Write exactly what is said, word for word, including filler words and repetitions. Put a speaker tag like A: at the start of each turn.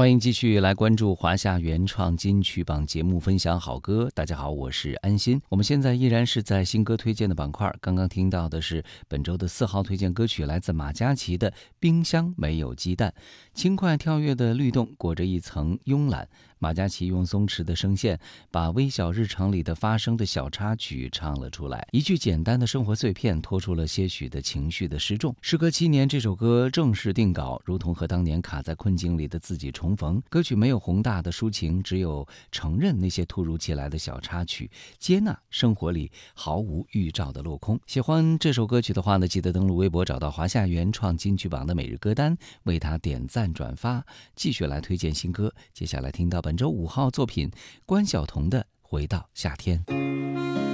A: 欢迎继续来关注华夏原创金曲榜节目，分享好歌。大家好，我是安心。我们现在依然是在新歌推荐的板块，刚刚听到的是本周的四号推荐歌曲，来自马嘉祺的《冰箱没有鸡蛋》。轻快跳跃的律动裹着一层慵懒，马嘉祺用松弛的声线把微小日常里的发生的小插曲唱了出来，一句简单的生活碎片拖出了些许的情绪的失重。时隔七年，这首歌正式定稿，如同和当年卡在困境里的自己重逢。歌曲没有宏大的抒情，只有承认那些突如其来的小插曲，接纳生活里毫无预兆的落空。喜欢这首歌曲的话呢，记得登录微博找到华夏原创金曲榜的每日歌单，为它点赞转发，继续来推荐新歌。接下来听到本周五号作品关晓彤的《回到夏天》。